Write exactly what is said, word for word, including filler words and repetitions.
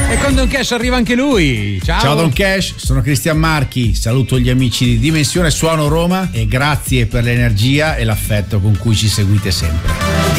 E con Don Cash arriva anche lui. Ciao. Ciao Don Cash, sono Cristian Marchi, saluto gli amici di Dimensione Suono Roma e grazie per l'energia e l'affetto con cui ci seguite sempre.